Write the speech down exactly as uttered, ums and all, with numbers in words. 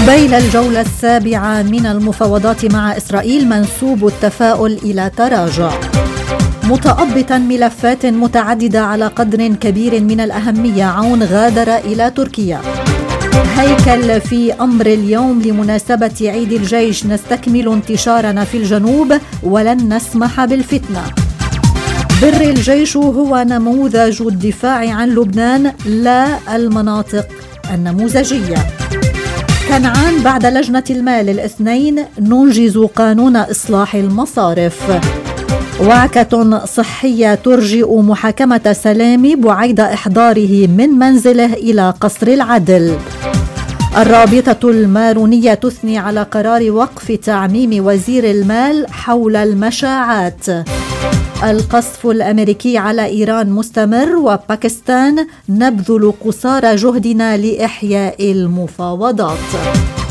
قبيل الجولة السابعة من المفاوضات مع إسرائيل منسوب التفاؤل إلى تراجع، متأبطا ملفات متعددة على قدر كبير من الأهمية. عون غادر إلى تركيا. هيكل في أمر اليوم لمناسبة عيد الجيش. نستكمل انتشارنا في الجنوب ولن نسمح بالفتنة. بر الجيش هو نموذج الدفاع عن لبنان لا المناطق النموذجية. كنعان بعد لجنة المال الاثنين ننجز قانون إصلاح المصارف. وعكة صحية ترجئ محاكمة سلامي بعيد إحضاره من منزله إلى قصر العدل. الرابطة المارونية تثني على قرار وقف تعميم وزير المال حول المشاعات. القصف الأمريكي على إيران مستمر، وباكستان نبذل قصارى جهدنا لإحياء المفاوضات.